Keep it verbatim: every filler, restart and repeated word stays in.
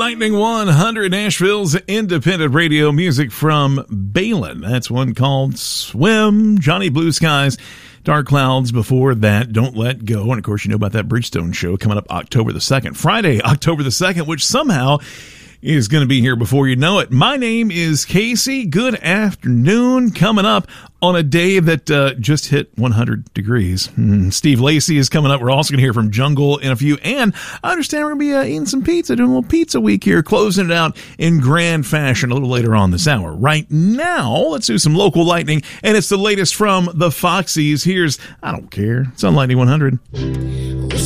Lightning one hundred, Nashville's independent radio music from Balin. That's one called Swim, Johnny Blue Skies, Dark Clouds. Before that, Don't Let Go. And of course, you know about that Bridgestone show coming up October the second, Friday, October the second, which somehow is going to be here before you know it. My name is Casey. Good afternoon. Coming up on a day that uh, just hit one hundred degrees. Mm, Steve Lacy is coming up. We're also going to hear from Jungle in a few. And I understand we're going to be uh, eating some pizza, doing a little pizza week here, closing it out in grand fashion a little later on this hour. Right now, let's do some local lightning. And it's the latest from the Foxies. Here's I Don't Care. It's on Lightning one hundred.